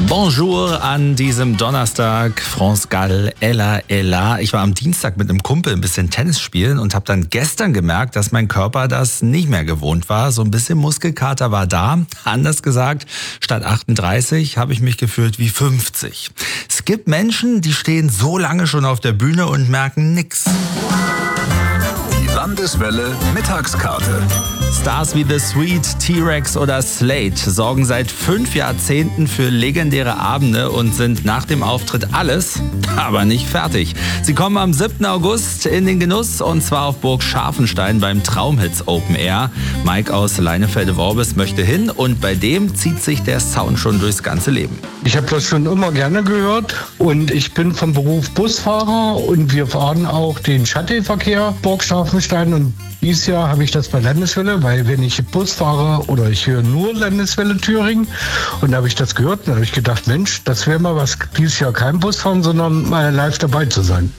Bonjour an diesem Donnerstag, France Gall, Ella, Ella. Ich war am Dienstag mit einem Kumpel ein bisschen Tennis spielen und habe dann gestern gemerkt, dass mein Körper das nicht mehr gewohnt war. So ein bisschen Muskelkater war da. Anders gesagt, statt 38 habe ich mich gefühlt wie 50. Es gibt Menschen, die stehen so lange schon auf der Bühne und merken nix. Die Landeswelle Mittagskarte. Stars wie The Sweet, T-Rex oder Slade sorgen seit 5 Jahrzehnten für legendäre Abende und sind nach dem Auftritt alles, aber nicht fertig. Sie kommen am 7. August in den Genuss und zwar auf Burg Scharfenstein beim Traumhits Open Air. Mike aus Leinefelde-Worbis möchte hin und bei dem zieht sich der Sound schon durchs ganze Leben. Ich habe das schon immer gerne gehört und ich bin vom Beruf Busfahrer und wir fahren auch den Shuttle-Verkehr Burg Scharfenstein und dieses Jahr habe ich das bei Landeswelle, weil wenn ich Bus fahre oder ich höre nur Landeswelle Thüringen und da habe ich das gehört und da habe ich gedacht, Mensch, das wäre mal was, dieses Jahr kein Bus fahren, sondern mal live dabei zu sein.